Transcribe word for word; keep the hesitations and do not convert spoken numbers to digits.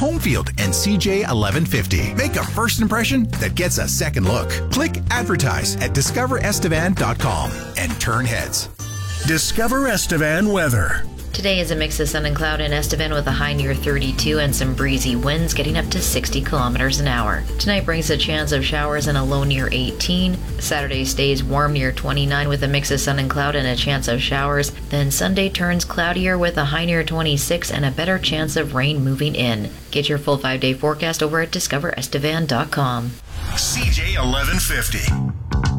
Homefield and C J eleven fifty. Make a first impression that gets a second look. Click advertise at discover estevan dot com and turn heads. Discover Estevan weather. Today is a mix of sun and cloud in Estevan with a high near thirty-two and some breezy winds getting up to sixty kilometers an hour. Tonight brings a chance of showers and a low near eighteen. Saturday stays warm near twenty-nine with a mix of sun and cloud and a chance of showers. Then Sunday turns cloudier with a high near twenty-six and a better chance of rain moving in. Get your full five-day forecast over at discover estevan dot com. C J eleven fifty.